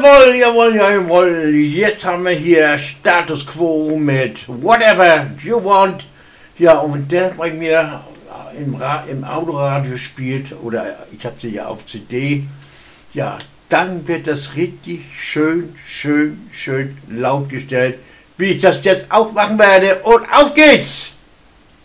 Jawohl, jawohl, jawohl. Jetzt haben wir hier Status Quo mit Whatever You Want. Ja, und der bei mir im Autoradio spielt, oder ich habe sie ja auf CD. Ja, dann wird das richtig schön, schön, schön laut gestellt, wie ich das jetzt auch machen werde. Und auf geht's!